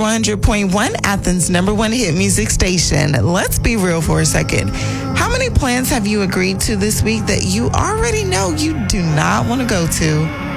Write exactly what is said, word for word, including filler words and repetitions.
one hundred point one, Athens' number one hit music station. Let's be real for a second. How many plans have you agreed to this week that you already know you do not want to go to?